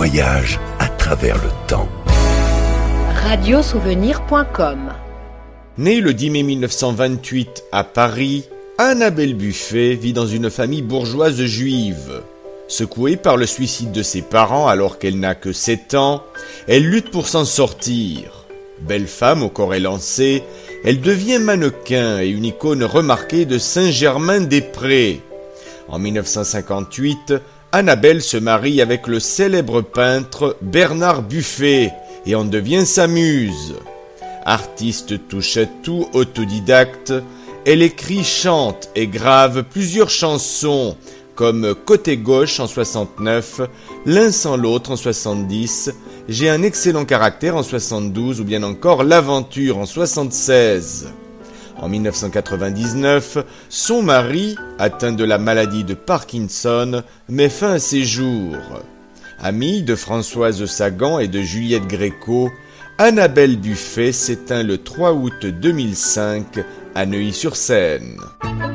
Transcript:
voyage à travers le temps. Radiosouvenir.com. Née le 10 mai 1928 à Paris, Annabelle Buffet vit dans une famille bourgeoise juive. Secouée par le suicide de ses parents alors qu'elle n'a que 7 ans, elle lutte pour s'en sortir. Belle femme au corps élancé, elle devient mannequin et une icône remarquée de Saint-Germain-des-Prés. En 1958, Annabelle se marie avec le célèbre peintre Bernard Buffet et en devient sa muse. Artiste touche-à-tout, autodidacte, elle écrit, chante et grave plusieurs chansons comme Côté gauche en 69, L'un sans l'autre en 70, J'ai un excellent caractère en 72 ou bien encore L'Aventure en 76. En 1999, son mari, atteint de la maladie de Parkinson, met fin à ses jours. Amie de Françoise Sagan et de Juliette Gréco, Annabelle Buffet s'éteint le 3 août 2005 à Neuilly-sur-Seine.